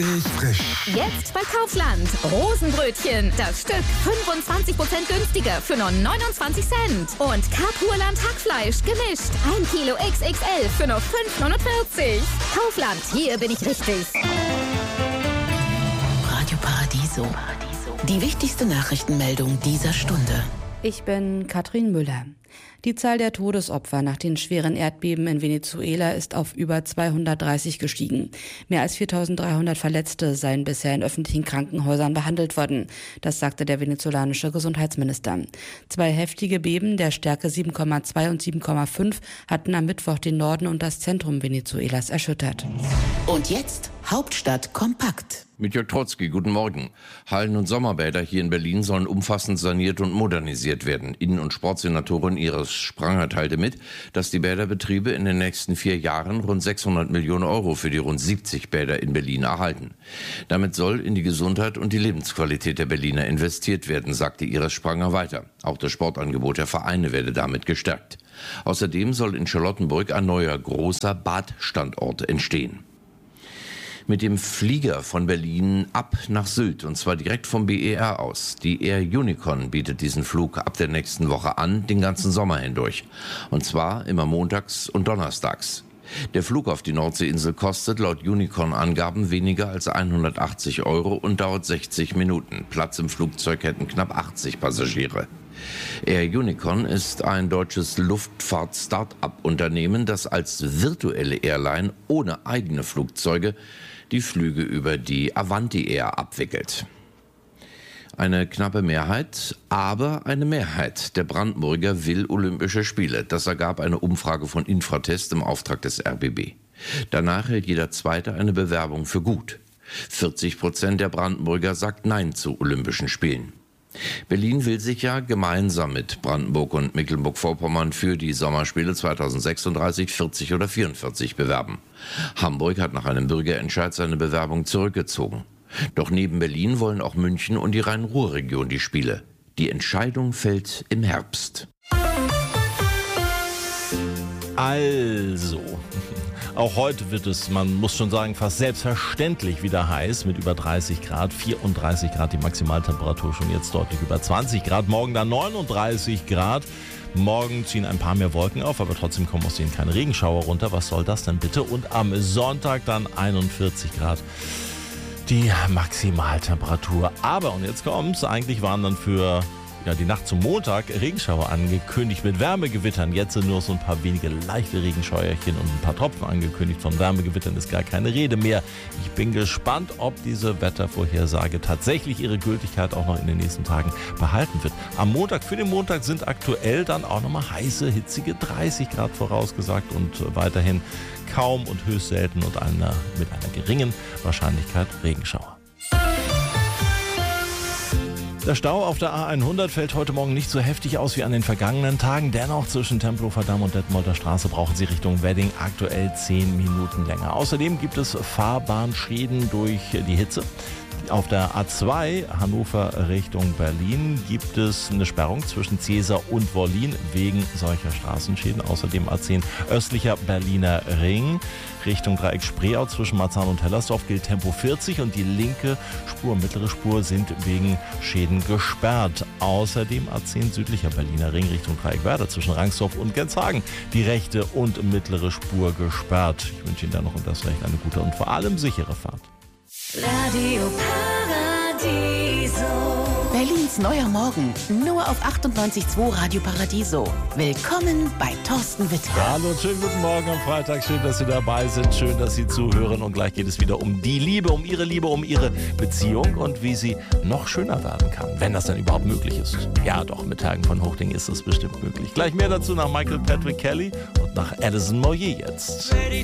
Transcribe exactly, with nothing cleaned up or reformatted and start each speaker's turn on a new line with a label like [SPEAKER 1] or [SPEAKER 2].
[SPEAKER 1] Frisch.
[SPEAKER 2] Jetzt bei Kaufland. Rosenbrötchen. Das Stück fünfundzwanzig Prozent günstiger für nur neunundzwanzig Cent. Und Kapurland Hackfleisch gemischt. ein Kilo X X L für nur fünf neunundvierzig. Kaufland, hier bin ich richtig.
[SPEAKER 3] Radio Paradiso. Die wichtigste Nachrichtenmeldung dieser Stunde.
[SPEAKER 4] Ich bin Katrin Müller. Die Zahl der Todesopfer nach den schweren Erdbeben in Venezuela ist auf über zweihundertdreißig gestiegen. Mehr als viertausenddreihundert Verletzte seien bisher in öffentlichen Krankenhäusern behandelt worden. Das sagte der venezolanische Gesundheitsminister. Zwei heftige Beben der Stärke sieben Komma zwei und sieben Komma fünf hatten am Mittwoch den Norden und das Zentrum Venezuelas erschüttert.
[SPEAKER 3] Und jetzt Hauptstadt kompakt.
[SPEAKER 5] Mit Jörg Trotzki, guten Morgen. Hallen- und Sommerbäder hier in Berlin sollen umfassend saniert und modernisiert werden. Innen- und Sportsenatorin Iris Spranger teilte mit, dass die Bäderbetriebe in den nächsten vier Jahren rund sechshundert Millionen Euro für die rund siebzig Bäder in Berlin erhalten. Damit soll in die Gesundheit und die Lebensqualität der Berliner investiert werden, sagte Iris Spranger weiter. Auch das Sportangebot der Vereine werde damit gestärkt. Außerdem soll in Charlottenburg ein neuer großer Badstandort entstehen. Mit dem Flieger von Berlin ab nach Sylt, und zwar direkt vom B E R aus. Die Air Unicorn bietet diesen Flug ab der nächsten Woche an, den ganzen Sommer hindurch. Und zwar immer montags und donnerstags. Der Flug auf die Nordseeinsel kostet laut Unicorn-Angaben weniger als hundertachtzig Euro und dauert sechzig Minuten. Platz im Flugzeug hätten knapp achtzig Passagiere. Air Unicorn ist ein deutsches Luftfahrt-Start-up-Unternehmen, das als virtuelle Airline ohne eigene Flugzeuge die Flüge über die Avanti Air abwickelt. Eine knappe Mehrheit, aber eine Mehrheit der Brandenburger will Olympische Spiele. Das ergab eine Umfrage von Infratest im Auftrag des R B B. Danach hält jeder Zweite eine Bewerbung für gut. vierzig Prozent der Brandenburger sagt Nein zu Olympischen Spielen. Berlin will sich ja gemeinsam mit Brandenburg und Mecklenburg-Vorpommern für die Sommerspiele zweitausendsechsunddreißig, vierzig oder vierundvierzig bewerben. Hamburg hat nach einem Bürgerentscheid seine Bewerbung zurückgezogen. Doch neben Berlin wollen auch München und die Rhein-Ruhr-Region die Spiele. Die Entscheidung fällt im Herbst.
[SPEAKER 6] Also, auch heute wird es, man muss schon sagen, fast selbstverständlich wieder heiß mit über dreißig Grad, vierunddreißig Grad die Maximaltemperatur, schon jetzt deutlich über zwanzig Grad, morgen dann neununddreißig Grad. Morgen ziehen ein paar mehr Wolken auf, aber trotzdem kommen aus denen keine Regenschauer runter. Was soll das denn bitte? Und am Sonntag dann einundvierzig Grad. Die Maximaltemperatur. Aber, und jetzt kommt's, eigentlich waren dann für ja, die Nacht zum Montag Regenschauer angekündigt mit Wärmegewittern. Jetzt sind nur so ein paar wenige leichte Regenscheuerchen und ein paar Tropfen angekündigt. Von Wärmegewittern ist gar keine Rede mehr. Ich bin gespannt, ob diese Wettervorhersage tatsächlich ihre Gültigkeit auch noch in den nächsten Tagen behalten wird. Am Montag, für den Montag sind aktuell dann auch nochmal heiße, hitzige dreißig Grad vorausgesagt und weiterhin kaum und höchst selten und einer, mit einer geringen Wahrscheinlichkeit Regenschauer. Der Stau auf der A hundert fällt heute Morgen nicht so heftig aus wie an den vergangenen Tagen. Dennoch zwischen Tempelhofer Damm und Detmolder Straße brauchen Sie Richtung Wedding aktuell zehn Minuten länger. Außerdem gibt es Fahrbahnschäden durch die Hitze. Auf der A zwei Hannover Richtung Berlin gibt es eine Sperrung zwischen Cäsar und Wollin wegen solcher Straßenschäden. Außerdem A zehn östlicher Berliner Ring Richtung Dreieck Spreeau zwischen Marzahn und Hellersdorf gilt Tempo vierzig und die linke Spur, mittlere Spur sind wegen Schäden gesperrt. Außerdem A zehn südlicher Berliner Ring Richtung Dreieck Werder zwischen Rangsdorf und Genshagen die rechte und mittlere Spur gesperrt. Ich wünsche Ihnen da noch und das Recht eine gute und vor allem sichere Fahrt.
[SPEAKER 2] Radio Paradiso.
[SPEAKER 3] Berlins neuer Morgen, nur auf achtundneunzig Komma zwei Radio Paradiso. Willkommen bei Thorsten Witter.
[SPEAKER 6] Hallo und schönen guten Morgen am Freitag. Schön, dass Sie dabei sind. Schön, dass Sie zuhören. Und gleich geht es wieder um die Liebe, um Ihre Liebe, um Ihre Beziehung und wie sie noch schöner werden kann. Wenn das dann überhaupt möglich ist. Ja, doch, mit Tagen von Hochding ist das bestimmt möglich. Gleich mehr dazu nach Michael Patrick Kelly und nach Addison Moyer jetzt.